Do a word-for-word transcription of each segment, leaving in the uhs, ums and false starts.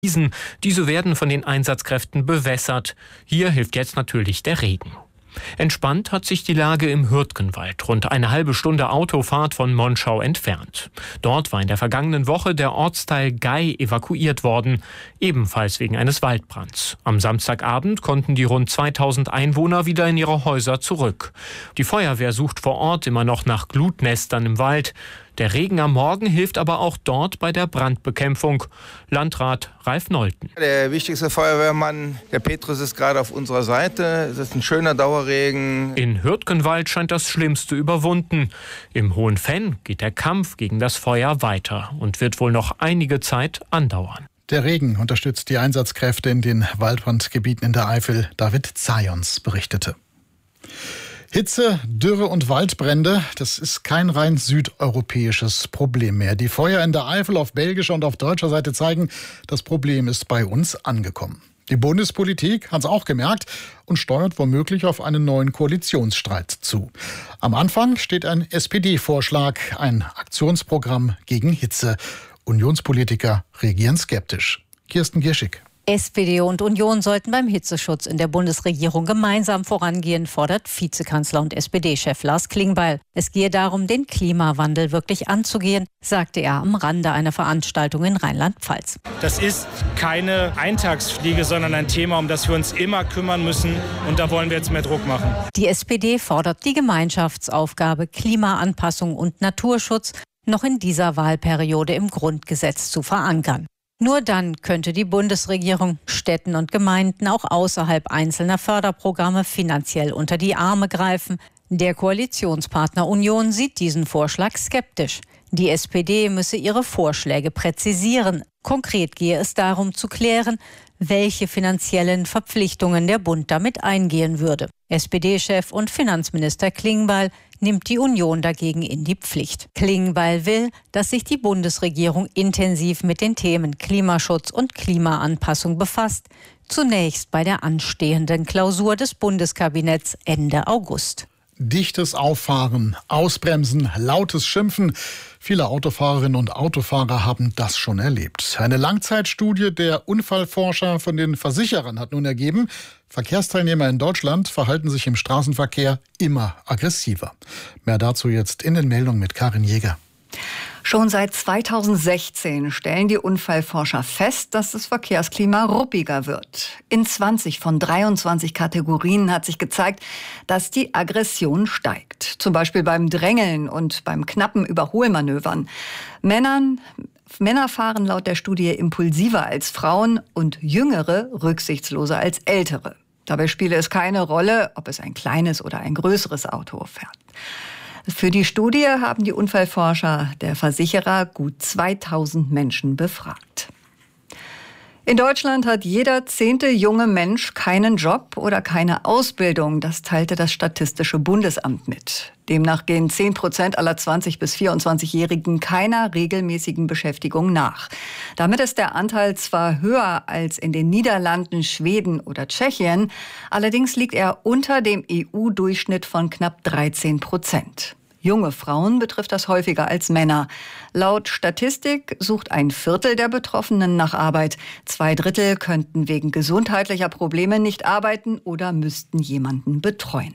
Diese werden von den Einsatzkräften bewässert. Hier hilft jetzt natürlich der Regen. Entspannt hat sich die Lage im Hürtgenwald, rund eine halbe Stunde Autofahrt von Monschau entfernt. Dort war in der vergangenen Woche der Ortsteil Gei evakuiert worden, ebenfalls wegen eines Waldbrands. Am Samstagabend konnten die rund zweitausend Einwohner wieder in ihre Häuser zurück. Die Feuerwehr sucht vor Ort immer noch nach Glutnestern im Wald. Der Regen am Morgen hilft aber auch dort bei der Brandbekämpfung. Landrat Ralf Nolten. Der wichtigste Feuerwehrmann, der Petrus, ist gerade auf unserer Seite. Es ist ein schöner Dauerregen. In Hürtgenwald scheint das Schlimmste überwunden. Im Hohenfenn geht der Kampf gegen das Feuer weiter und wird wohl noch einige Zeit andauern. Der Regen unterstützt die Einsatzkräfte in den Waldbrandgebieten in der Eifel. David Zajons berichtete. Hitze, Dürre und Waldbrände, das ist kein rein südeuropäisches Problem mehr. Die Feuer in der Eifel auf belgischer und auf deutscher Seite zeigen, das Problem ist bei uns angekommen. Die Bundespolitik hat es auch gemerkt und steuert womöglich auf einen neuen Koalitionsstreit zu. Am Anfang steht ein S P D-Vorschlag, ein Aktionsprogramm gegen Hitze. Unionspolitiker reagieren skeptisch. Kirsten Gierschik. S P D und Union sollten beim Hitzeschutz in der Bundesregierung gemeinsam vorangehen, fordert Vizekanzler und S P D-Chef Lars Klingbeil. Es gehe darum, den Klimawandel wirklich anzugehen, sagte er am Rande einer Veranstaltung in Rheinland-Pfalz. Das ist keine Eintagsfliege, sondern ein Thema, um das wir uns immer kümmern müssen. Und da wollen wir jetzt mehr Druck machen. Die S P D fordert die Gemeinschaftsaufgabe Klimaanpassung und Naturschutz noch in dieser Wahlperiode im Grundgesetz zu verankern. Nur dann könnte die Bundesregierung Städten und Gemeinden auch außerhalb einzelner Förderprogramme finanziell unter die Arme greifen. Der Koalitionspartner Union sieht diesen Vorschlag skeptisch. Die S P D müsse ihre Vorschläge präzisieren. Konkret gehe es darum zu klären, welche finanziellen Verpflichtungen der Bund damit eingehen würde. S P D-Chef und Finanzminister Klingbeil nimmt die Union dagegen in die Pflicht. Klingbeil will, dass sich die Bundesregierung intensiv mit den Themen Klimaschutz und Klimaanpassung befasst. Zunächst bei der anstehenden Klausur des Bundeskabinetts Ende August. Dichtes Auffahren, Ausbremsen, lautes Schimpfen. Viele Autofahrerinnen und Autofahrer haben das schon erlebt. Eine Langzeitstudie der Unfallforscher von den Versicherern hat nun ergeben, Verkehrsteilnehmer in Deutschland verhalten sich im Straßenverkehr immer aggressiver. Mehr dazu jetzt in den Meldungen mit Karin Jäger. Schon seit zweitausendsechzehn stellen die Unfallforscher fest, dass das Verkehrsklima ruppiger wird. In zwanzig von dreiundzwanzig Kategorien hat sich gezeigt, dass die Aggression steigt. Zum Beispiel beim Drängeln und beim knappen Überholmanövern. Männern, Männer fahren laut der Studie impulsiver als Frauen und Jüngere rücksichtsloser als Ältere. Dabei spiele es keine Rolle, ob es ein kleines oder ein größeres Auto fährt. Für die Studie haben die Unfallforscher der Versicherer gut zweitausend Menschen befragt. In Deutschland hat jeder zehnte junge Mensch keinen Job oder keine Ausbildung. Das teilte das Statistische Bundesamt mit. Demnach gehen zehn Prozent aller zwanzig- bis vierundzwanzigjährigen keiner regelmäßigen Beschäftigung nach. Damit ist der Anteil zwar höher als in den Niederlanden, Schweden oder Tschechien, allerdings liegt er unter dem E U-Durchschnitt von knapp dreizehn Prozent. Junge Frauen betrifft das häufiger als Männer. Laut Statistik sucht ein Viertel der Betroffenen nach Arbeit. Zwei Drittel könnten wegen gesundheitlicher Probleme nicht arbeiten oder müssten jemanden betreuen.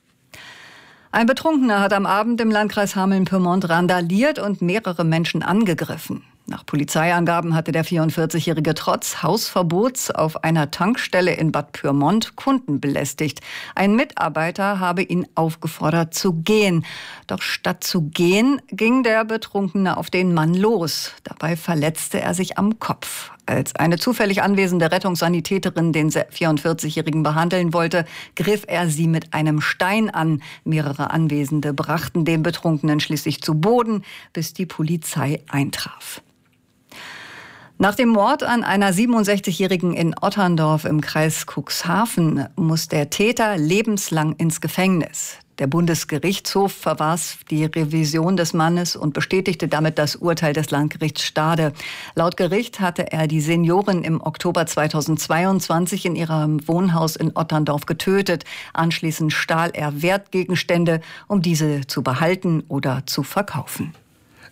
Ein Betrunkener hat am Abend im Landkreis Hameln-Pyrmont randaliert und mehrere Menschen angegriffen. Nach Polizeiangaben hatte der vierundvierzigjährige trotz Hausverbots auf einer Tankstelle in Bad Pyrmont Kunden belästigt. Ein Mitarbeiter habe ihn aufgefordert zu gehen. Doch statt zu gehen, ging der Betrunkene auf den Mann los. Dabei verletzte er sich am Kopf. Als eine zufällig anwesende Rettungssanitäterin den vierundvierzigjährigen behandeln wollte, griff er sie mit einem Stein an. Mehrere Anwesende brachten den Betrunkenen schließlich zu Boden, bis die Polizei eintraf. Nach dem Mord an einer siebenundsechzigjährigen in Otterndorf im Kreis Cuxhaven muss der Täter lebenslang ins Gefängnis. Der Bundesgerichtshof verwarf die Revision des Mannes und bestätigte damit das Urteil des Landgerichts Stade. Laut Gericht hatte er die Seniorin im Oktober zweitausendzweiundzwanzig in ihrem Wohnhaus in Otterndorf getötet. Anschließend stahl er Wertgegenstände, um diese zu behalten oder zu verkaufen.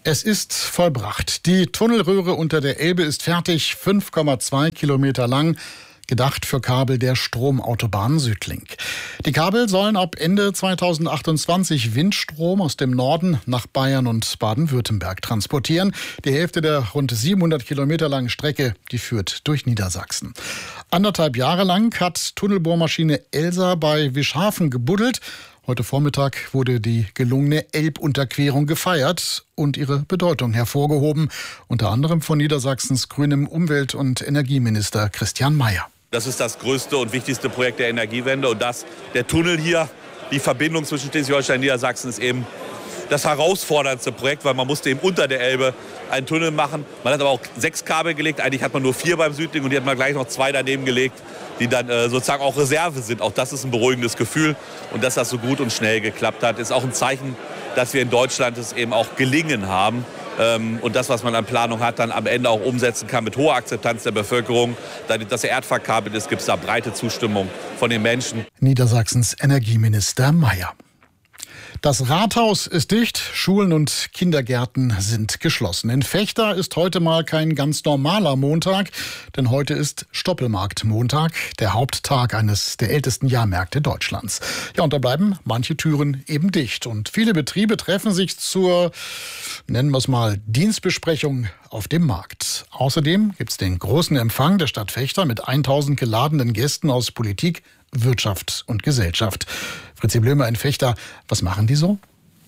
Es ist vollbracht. Die Tunnelröhre unter der Elbe ist fertig, fünf Komma zwei Kilometer lang. Gedacht für Kabel der Stromautobahn Südlink. Die Kabel sollen ab Ende zweitausendachtundzwanzig Windstrom aus dem Norden nach Bayern und Baden-Württemberg transportieren. Die Hälfte der rund siebenhundert Kilometer langen Strecke, die führt durch Niedersachsen. Anderthalb Jahre lang hat Tunnelbohrmaschine Elsa bei Wischhafen gebuddelt. Heute Vormittag wurde die gelungene Elbunterquerung gefeiert und ihre Bedeutung hervorgehoben, unter anderem von Niedersachsens grünem Umwelt- und Energieminister Christian Mayer. Das ist das größte und wichtigste Projekt der Energiewende. Und das, der Tunnel hier, die Verbindung zwischen Schleswig-Holstein und Niedersachsen ist eben das herausforderndste Projekt, weil man musste eben unter der Elbe einen Tunnel machen. Man hat aber auch sechs Kabel gelegt. Eigentlich hat man nur vier beim Südlink und die hat man gleich noch zwei daneben gelegt, die dann äh, sozusagen auch Reserve sind. Auch das ist ein beruhigendes Gefühl. Und dass das so gut und schnell geklappt hat, ist auch ein Zeichen, dass wir in Deutschland es eben auch gelingen haben. Ähm, und das, was man an Planung hat, dann am Ende auch umsetzen kann mit hoher Akzeptanz der Bevölkerung. Dass er erdverkabelt ist, gibt es da breite Zustimmung von den Menschen. Niedersachsens Energieminister Mayer. Das Rathaus ist dicht, Schulen und Kindergärten sind geschlossen. In Vechta ist heute mal kein ganz normaler Montag, denn heute ist Stoppelmarkt-Montag, der Haupttag eines der ältesten Jahrmärkte Deutschlands. Ja, und da bleiben manche Türen eben dicht. Und viele Betriebe treffen sich zur, nennen wir es mal, Dienstbesprechung auf dem Markt. Außerdem gibt es den großen Empfang der Stadt Vechta mit tausend geladenen Gästen aus Politik, Wirtschaft und Gesellschaft. Fritzi Blömer in Vechta, was machen die so?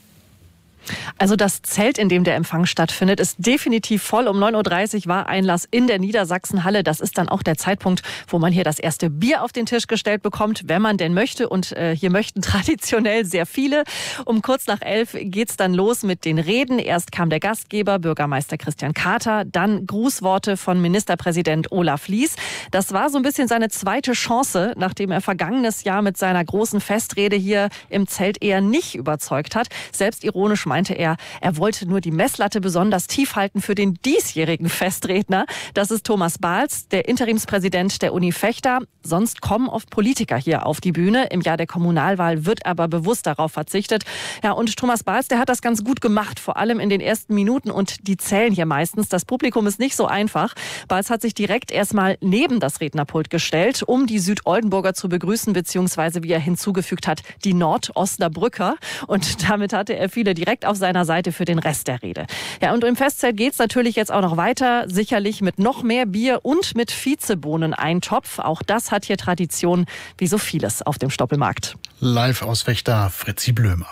Also das Zelt, in dem der Empfang stattfindet, ist definitiv voll. Um neun Uhr dreißig war Einlass in der Niedersachsenhalle. Das ist dann auch der Zeitpunkt, wo man hier das erste Bier auf den Tisch gestellt bekommt, wenn man denn möchte. Und äh, hier möchten traditionell sehr viele. Um kurz nach elf geht's dann los mit den Reden. Erst kam der Gastgeber, Bürgermeister Christian Kater, dann Grußworte von Ministerpräsident Olaf Lies. Das war so ein bisschen seine zweite Chance, nachdem er vergangenes Jahr mit seiner großen Festrede hier im Zelt eher nicht überzeugt hat. Selbstironisch meinte er, er wollte nur die Messlatte besonders tief halten für den diesjährigen Festredner. Das ist Thomas Bahls, der Interimspräsident der Uni Vechta. Sonst kommen oft Politiker hier auf die Bühne. Im Jahr der Kommunalwahl wird aber bewusst darauf verzichtet. Ja, und Thomas Bahls, der hat das ganz gut gemacht, vor allem in den ersten Minuten. Und die zählen hier meistens. Das Publikum ist nicht so einfach. Bahls hat sich direkt erstmal neben das Rednerpult gestellt, um die Südoldenburger zu begrüßen, beziehungsweise, wie er hinzugefügt hat, die Nordosnabrücker. Und damit hatte er viele direkt auf seiner Seite für den Rest der Rede. Ja, und im Festzelt geht's natürlich jetzt auch noch weiter, sicherlich mit noch mehr Bier und mit Vizebohnen-Eintopf. Auch das hat hier Tradition, wie so vieles auf dem Stoppelmarkt. Live aus Vechta, Fritzi Blömer.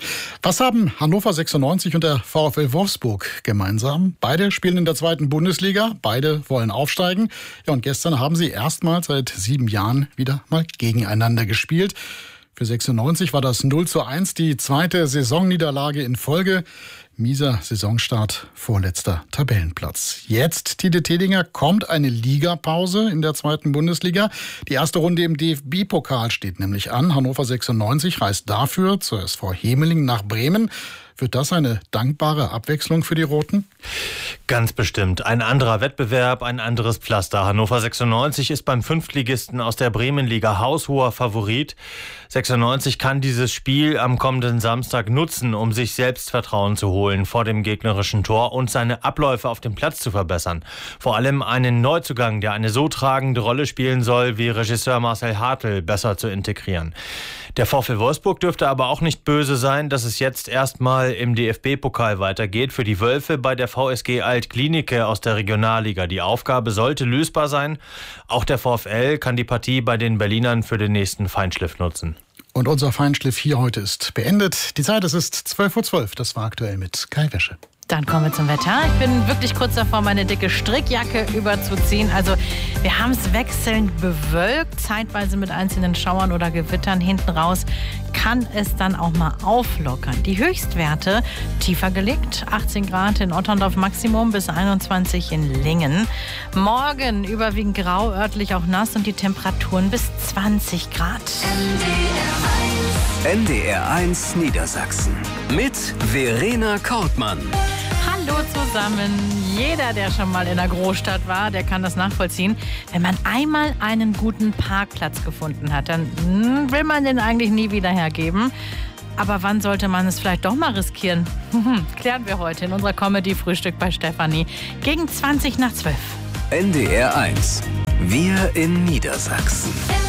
Was haben Hannover sechsundneunzig und der VfL Wolfsburg gemeinsam? Beide spielen in der zweiten Bundesliga, beide wollen aufsteigen. Ja, und gestern haben sie erstmals seit sieben Jahren wieder mal gegeneinander gespielt. Für sechsundneunzig war das null zu eins die zweite Saisonniederlage in Folge. Mieser Saisonstart, vorletzter Tabellenplatz. Jetzt, Tide Tedinger, kommt eine Ligapause in der zweiten Bundesliga. Die erste Runde im D F B-Pokal steht nämlich an. Hannover sechsundneunzig reist dafür zur S V Hemeling nach Bremen. Wird das eine dankbare Abwechslung für die Roten? Ganz bestimmt. Ein anderer Wettbewerb, ein anderes Pflaster. Hannover sechsundneunzig ist beim Fünftligisten aus der Bremenliga haushoher Favorit. sechsundneunzig kann dieses Spiel am kommenden Samstag nutzen, um sich Selbstvertrauen zu holen vor dem gegnerischen Tor und seine Abläufe auf dem Platz zu verbessern. Vor allem einen Neuzugang, der eine so tragende Rolle spielen soll, wie Regisseur Marcel Hartl, besser zu integrieren. Der VfL Wolfsburg dürfte aber auch nicht böse sein, dass es jetzt erstmal im D F B-Pokal weitergeht. Für die Wölfe bei der V S G Alt-Klinike aus der Regionalliga. Die Aufgabe sollte lösbar sein. Auch der VfL kann die Partie bei den Berlinern für den nächsten Feinschliff nutzen. Und unser Feinschliff hier heute ist beendet. Die Zeit, es ist zwölf Uhr zwölf. Das war aktuell mit Kai Wäsche. Dann kommen wir zum Wetter. Ich bin wirklich kurz davor, meine dicke Strickjacke überzuziehen. Also wir haben es wechselnd bewölkt, zeitweise mit einzelnen Schauern oder Gewittern. Hinten raus kann es dann auch mal auflockern. Die Höchstwerte tiefer gelegt, achtzehn Grad in Otterndorf Maximum bis einundzwanzig in Lingen. Morgen überwiegend grau, örtlich auch nass und die Temperaturen bis zwanzig Grad. N D R eins Niedersachsen mit Verena Kortmann. Hallo zusammen. Jeder, der schon mal in der Großstadt war, der kann das nachvollziehen. Wenn man einmal einen guten Parkplatz gefunden hat, dann will man den eigentlich nie wieder hergeben. Aber wann sollte man es vielleicht doch mal riskieren? Klären wir heute in unserer Comedy-Frühstück bei Stefanie. Gegen zwanzig nach zwölf. N D R eins. Wir in Niedersachsen.